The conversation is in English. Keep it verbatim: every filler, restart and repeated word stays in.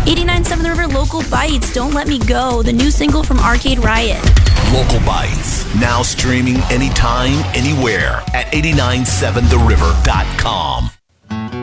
eighty-nine point seven The River, Local Bites, Don't Let Me Go, the new single from Arcade Riot. Local Bites, now streaming anytime, anywhere at eighty nine seven the river dot com.